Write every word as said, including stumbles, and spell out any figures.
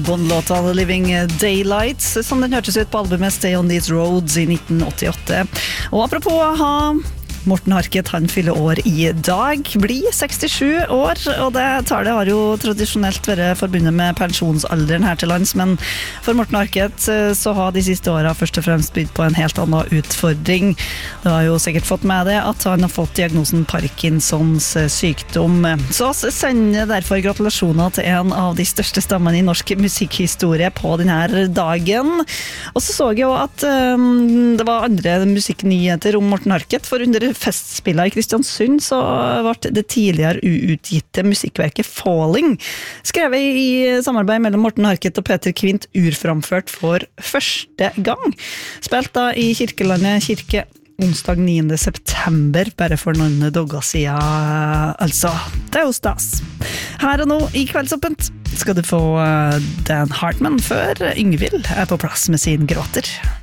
Bond-låta The Living Daylights, som den hørtes ut på albumet Stay on These Roads i nitten åttiåtte. Og apropos å ha Morten Harket, han fyller år i dag, blir sekstisju år, og det tallet har jo tradisjonelt vært forbundet med pensjonsalderen her til lands, men for Morten Harket så har de siste årene først og fremst bydd på en helt annen utfordring. Du har jo sikkert fått med det at han har fått diagnosen Parkinsons sykdom. Så sender derfor gratulasjoner til en av de største stemmene i norsk musikkhistorie på denne dagen. Og så så jeg jo at um, det var andre musikknyheter om Morten Harket, for under festspillet i Kristiansund så ble det tidligere uutgitte musikkverket Falling skrevet i samarbeid mellom Morten Harket og Peter Kvint urframført for første gang. Spilt da i Kirkelandet kirke onsdag niende september, bare for noen dager siden, altså. Det er jo stas. Her og nå i Kveldsåpent skal du få Dan Hartman før Yngvild er på plass med sin gråter.